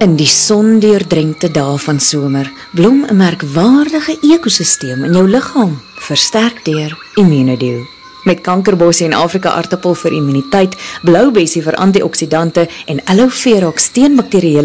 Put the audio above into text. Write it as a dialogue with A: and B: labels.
A: In die sondeurdrenkte dae van somer blom 'n merkwaardige ekosisteem in jou liggaam, versterk deur Immunodio. Met kankerbossie en Afrika aartappel vir immuniteit, bloubessie vir antioksidante en aloe vera teen bakterieële